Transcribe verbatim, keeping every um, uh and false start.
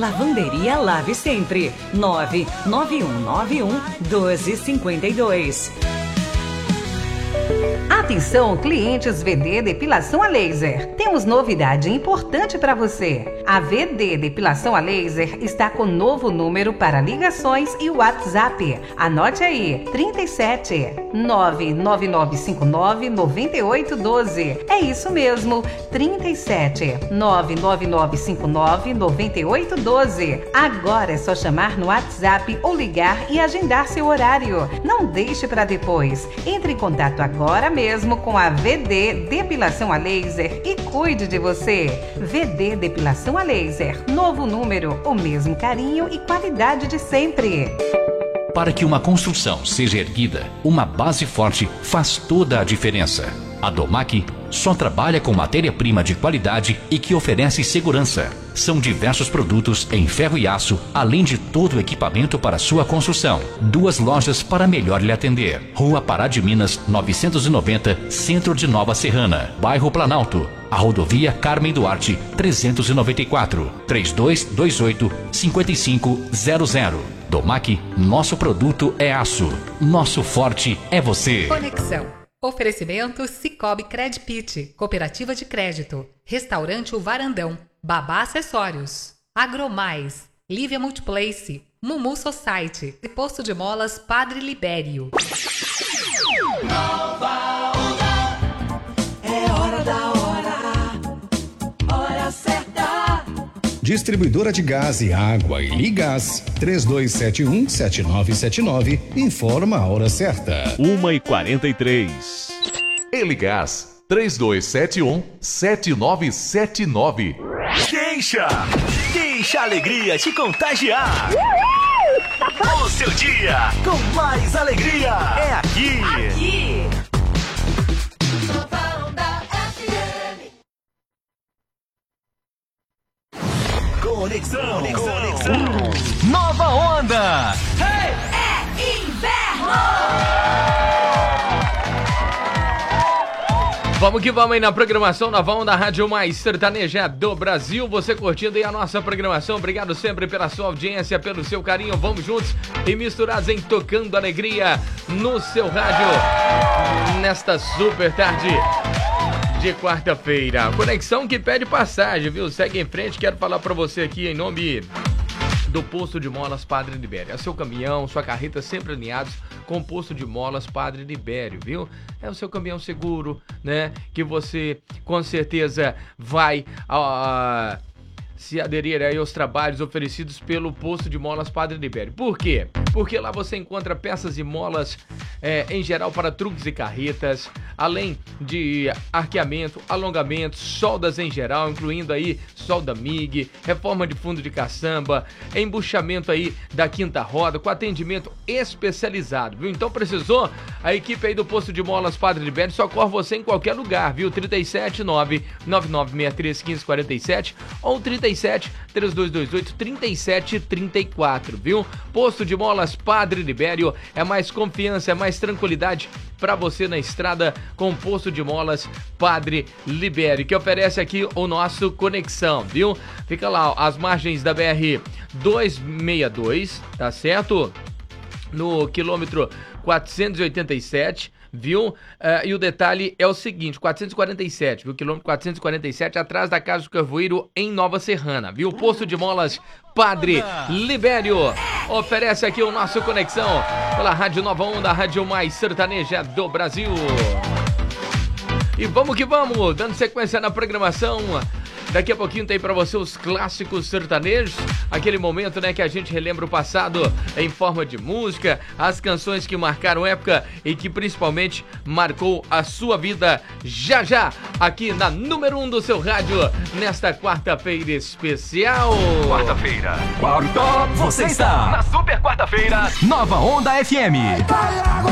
Lavanderia Lave Sempre. nove nove um nove um dois cinco dois. Atenção, clientes V D Depilação a Laser. Temos novidade importante para você. A V D Depilação a Laser está com novo número para ligações e WhatsApp. Anote aí, trinta e sete, nove nove nove cinco nove, nove oito um dois. É isso mesmo, trinta e sete, nove nove nove cinco nove, nove oito um dois. Agora é só chamar no WhatsApp ou ligar e agendar seu horário. Não deixe para depois. Entre em contato agora mesmo com a V D Depilação a Laser e cuide de você. V D Depilação a Laser, novo número, o mesmo carinho e qualidade de sempre. Para que uma construção seja erguida, uma base forte faz toda a diferença. A Domac só trabalha com matéria-prima de qualidade e que oferece segurança. São diversos produtos em ferro e aço, além de todo o equipamento para sua construção. Duas lojas para melhor lhe atender. Rua Pará de Minas, novecentos e noventa, Centro de Nova Serrana, Bairro Planalto. A rodovia Carmen Duarte, trezentos e noventa e quatro, trinta e dois vinte e oito, cinquenta e cinco zero zero. Domac, nosso produto é aço. Nosso forte é você. Conexão. Oferecimento Cicobi Credpit, Cooperativa de Crédito, Restaurante O Varandão, Babá Acessórios, Agromais, Lívia Multiplace, Mumu Society e Posto de Molas Padre Libério. Nova Onda, é hora da hora, hora certa. Distribuidora de gás e água e Ligás, três dois sete um, sete nove sete nove, informa a hora certa. uma e quarenta e três. Eligás, três dois sete um, sete nove sete nove. Deixa! Deixa a alegria te contagiar! O seu dia com mais alegria é aqui! Aqui! Conexão, Conexão, Nova Onda. Hey! É inverno! Vamos que vamos aí na programação Nova Onda, Rádio Mais Sertaneja do Brasil. Você curtindo aí a nossa programação. Obrigado sempre pela sua audiência, pelo seu carinho. Vamos juntos e misturados em Tocando Alegria no seu rádio nesta super tarde de quarta-feira. Conexão que pede passagem, viu? Segue em frente, quero falar pra você aqui em nome do Posto de Molas Padre Libério. É seu caminhão, sua carreta sempre alinhados com o Posto de Molas Padre Libério, viu? É o seu caminhão seguro, né? Que você com certeza vai uh, se aderir aí aos trabalhos oferecidos pelo Posto de Molas Padre Libério. Por quê? Porque lá você encontra peças e molas é, em geral para truques e carretas, além de arqueamento, alongamento, soldas em geral, incluindo aí solda M I G, reforma de fundo de caçamba, embuchamento aí da quinta roda, com atendimento especializado, viu? Então precisou? A equipe aí do Posto de Molas Padre Libério socorre você em qualquer lugar, viu? trinta e sete, nove nove nove seis três, um cinco quatro sete ou trinta e sete, três dois dois oito, trinta e sete trinta e quatro, viu? Posto de Molas Padre Libério é mais confiança, é mais tranquilidade para você na estrada com o Posto de Molas Padre Libério, que oferece aqui o nosso Conexão, viu? Fica lá, ó, as margens da B R duzentos e sessenta e dois, tá certo? No quilômetro quatrocentos e oitenta e sete, viu? Uh, e o detalhe é o seguinte, quatrocentos e quarenta e sete, viu? Quilômetro quatrocentos e quarenta e sete, atrás da Casa do Carvoeiro, em Nova Serrana, viu? Posto de Molas Padre Libério oferece aqui o nosso Conexão pela Rádio Nova Onda, a Rádio Mais Sertaneja do Brasil. E vamos que vamos, dando sequência na programação. Daqui a pouquinho tem pra você os clássicos sertanejos, aquele momento, né, que a gente relembra o passado em forma de música, as canções que marcaram época e que principalmente marcou a sua vida. Já já, aqui na número um do seu rádio, nesta quarta-feira especial. Quarta-feira. Quarta, você está na super quarta-feira, Nova Onda F M.